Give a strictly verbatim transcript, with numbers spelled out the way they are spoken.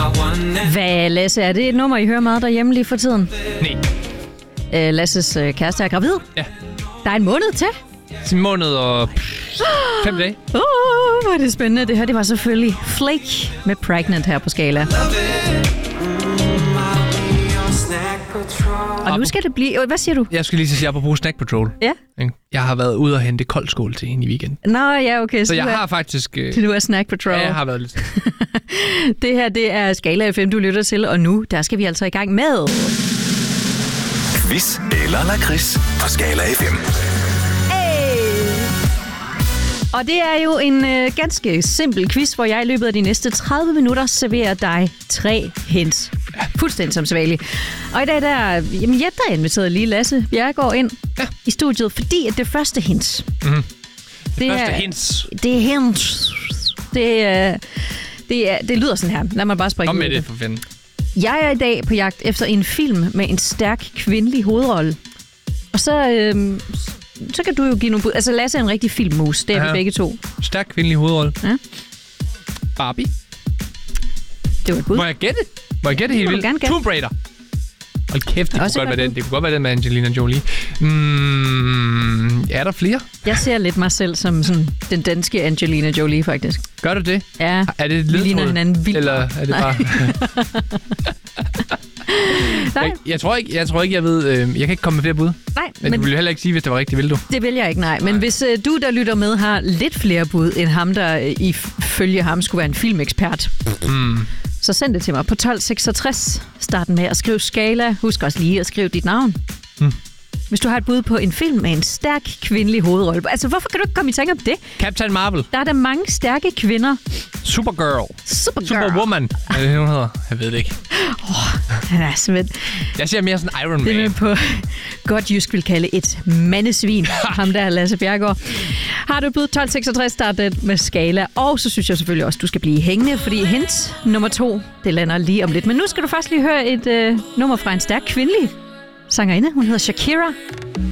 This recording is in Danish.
Hvad, Lasse, er det et nummer, I hører meget derhjemme lige for tiden? Nej. Øh, Lasses øh, kæreste er gravid. Ja. Der er en måned til. En måned og fem dage. Åh, oh, hvor er det spændende. Det her, det var selvfølgelig Flake med Pregnant her på Skala. Og nu skal det blive... Hvad siger du? Jeg skal lige sige, at jeg er på Snack Patrol. Ja. Jeg har været ude og hente kold skål til hende i weekenden. Nå, ja, okay. Så, så jeg er, har faktisk... Øh... Så du er Snack Patrol. Ja, jeg har været lidt... Det her, det er Skala F M, du lytter til. Og nu, der skal vi altså i gang med... Quiz eller lakrids på Skala F M. Og det er jo en øh, ganske simpel quiz, hvor jeg i løbet af de næste tredive minutter serverer dig tre hints. Fuldstændig som sædvanligt. Og i dag der, jamen Jette er inviteret lige Lasse Bjerregaard ind ja. i studiet, fordi at det første hint. Mm-hmm. Det, det første er, hints. Det er hints. Det, er, det, er, det lyder sådan her. Lad mig bare springe Kom ud med det. det, for fanden. Jeg er i dag på jagt efter en film med en stærk kvindelig hovedrolle. Og så... Øh, Så kan du jo give nogle bud. Altså, Lasse er en rigtig filmmus. Det er ja. vi begge to. Stærk kvindelig hovedrolle. Ja. Barbie. Det var et bud. Må jeg gætte? Må jeg gætte helt vildt? Tomb Raider. Hold kæft, det kunne godt være den. Det kunne godt være den med Angelina Jolie. Mm, er der flere? Jeg ser lidt mig selv som sådan, den danske Angelina Jolie, faktisk. Gør du det? Ja. Er det et ledtråd? Vi ligner hinanden vildt. Eller er det bare... jeg, jeg, tror ikke, jeg tror ikke, jeg ved... Øh, jeg kan ikke komme med flere bud. Nej, men... Du vil heller ikke sige, hvis det var rigtigt, vil du? Det vil jeg ikke, nej. Men nej. hvis øh, du, der lytter med, har lidt flere bud end ham, der øh, ifølge ham skulle være en filmekspert, mm. så send det til mig på tolv seksogtres. Start med at skrive Skala. Husk også lige at skrive dit navn. Mm. Hvis du har et bud på en film med en stærk kvindelig hovedrolle. Altså, hvorfor kan du ikke komme i tanke om det? Captain Marvel. Der er der mange stærke kvinder. Supergirl. Supergirl. Superwoman. Hvad er det, hun hedder? Jeg ved det ikke. Åh, oh, han er simpelthen... Jeg siger mere sådan Iron Man. Det er på godt jysk vil kalde et mandesvin. Ham der, Lasse Bjerregaard. Har du et bud tolv seksogtres, start den med Skala. Og så synes jeg selvfølgelig også, du skal blive hængende, fordi hint nummer to, det lander lige om lidt. Men nu skal du først lige høre et øh, nummer fra en stærk kvindelig sangerinde. Hun hedder Shakira.